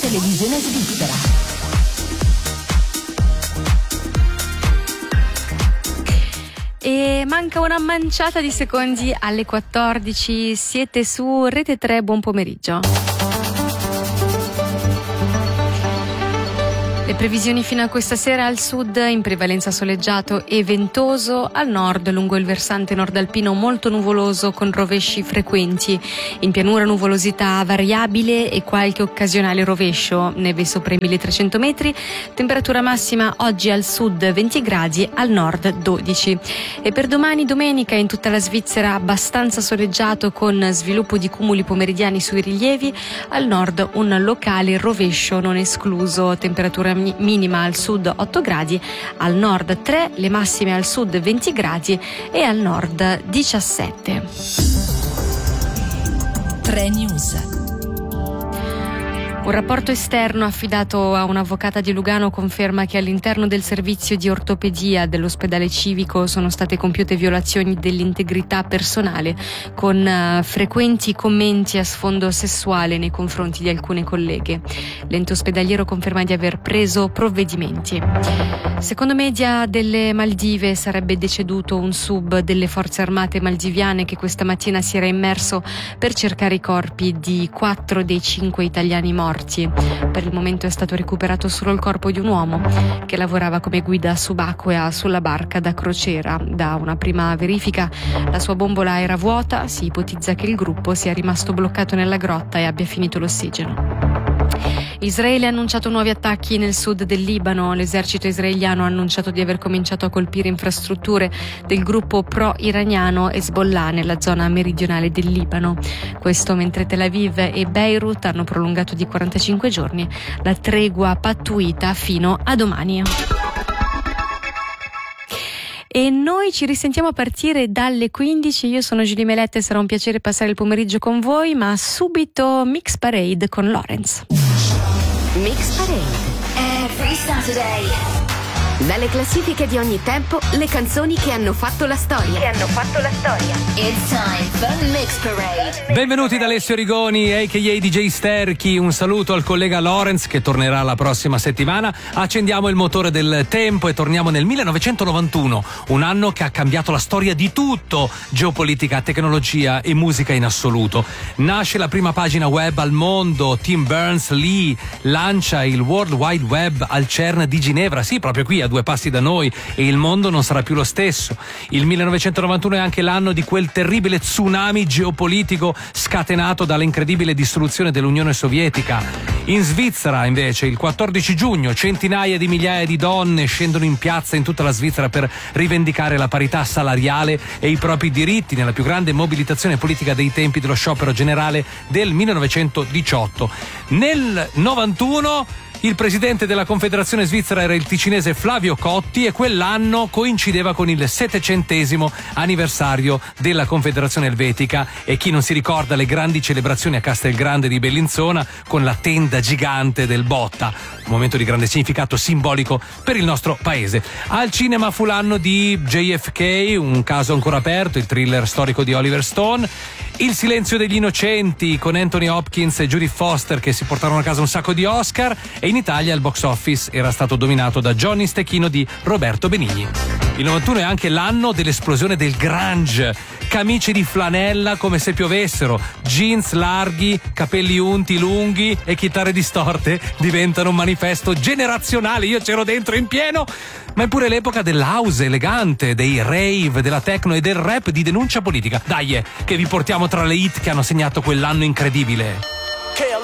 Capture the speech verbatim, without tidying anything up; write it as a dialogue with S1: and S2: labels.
S1: Televisione svizzera.
S2: E manca una manciata di secondi alle quattordici, siete su Rete tre, buon pomeriggio. Le previsioni fino a questa sera: al sud in prevalenza soleggiato e ventoso, al nord lungo il versante nordalpino molto nuvoloso con rovesci frequenti, in pianura nuvolosità variabile e qualche occasionale rovescio, neve sopra i milletrecento metri, temperatura massima oggi al sud venti gradi, al nord dodici. E per domani domenica in tutta la Svizzera abbastanza soleggiato con sviluppo di cumuli pomeridiani sui rilievi, al nord un locale rovescio non escluso, temperatura minima al sud otto gradi, al nord tre, le massime al sud venti gradi e al nord diciassette.
S1: tre News.
S2: Un rapporto esterno affidato a un'avvocata di Lugano conferma che all'interno del servizio di ortopedia dell'ospedale civico sono state compiute violazioni dell'integrità personale, con uh, frequenti commenti a sfondo sessuale nei confronti di alcune colleghe. L'ente ospedaliero conferma di aver preso provvedimenti. Secondo media delle Maldive sarebbe deceduto un sub delle forze armate maldiviane che questa mattina si era immerso per cercare i corpi di quattro dei cinque italiani morti. Per il momento è stato recuperato solo il corpo di un uomo che lavorava come guida subacquea sulla barca da crociera. Da una prima verifica la sua bombola era vuota, si ipotizza che il gruppo sia rimasto bloccato nella grotta e abbia finito l'ossigeno. Israele ha annunciato nuovi attacchi nel sud del Libano. L'esercito israeliano ha annunciato di aver cominciato a colpire infrastrutture del gruppo pro-iraniano Hezbollah nella zona meridionale del Libano. Questo mentre Tel Aviv e Beirut hanno prolungato di quarantacinque giorni la tregua pattuita fino a domani. E noi ci risentiamo a partire dalle quindici. Io sono Julie Melette, sarà un piacere passare il pomeriggio con voi, ma subito Mix Parade con Lorenz.
S3: Mix Parade every Saturday. Dalle classifiche di ogni tempo, le canzoni che hanno fatto la storia. Che hanno fatto la storia. It's time for Mix Parade.
S4: Benvenuti da Alessio Rigoni, a k a. D J Sterchi. Un saluto al collega Lorenz che tornerà la prossima settimana. Accendiamo il motore del tempo e torniamo nel millenovecentonovantuno, un anno che ha cambiato la storia di tutto: geopolitica, tecnologia e musica in assoluto. Nasce la prima pagina web al mondo. Tim Berners-Lee lancia il World Wide Web al CERN di Ginevra, sì, proprio qui a due passi da noi, e il mondo non sarà più lo stesso. Il millenovecentonovantuno è anche l'anno di quel terribile tsunami geopolitico scatenato dall'incredibile distruzione dell'Unione Sovietica. In Svizzera, invece, il quattordici giugno, centinaia di migliaia di donne scendono in piazza in tutta la Svizzera per rivendicare la parità salariale e i propri diritti, nella più grande mobilitazione politica dei tempi dello sciopero generale del millenovecentodiciotto. Nel novantuno il presidente della Confederazione Svizzera era il ticinese Flavio Cotti e quell'anno coincideva con il settecentesimo anniversario della Confederazione Elvetica, e chi non si ricorda le grandi celebrazioni a Castelgrande di Bellinzona con la tenda gigante del Botta, un momento di grande significato simbolico per il nostro paese. Al cinema fu l'anno di J F K, un caso ancora aperto, il thriller storico di Oliver Stone. Il silenzio degli innocenti con Anthony Hopkins e Jodie Foster che si portarono a casa un sacco di Oscar, e in Italia il box office era stato dominato da Johnny Stecchino di Roberto Benigni. Il novantuno è anche l'anno dell'esplosione del grunge. Camicie di flanella come se piovessero, jeans larghi, capelli unti lunghi e chitarre distorte diventano un manifesto generazionale. Io c'ero dentro in pieno. Ma è pure l'epoca dell'house elegante, dei rave, della techno e del rap di denuncia politica. Dai, che vi portiamo tra le hit che hanno segnato quell'anno incredibile.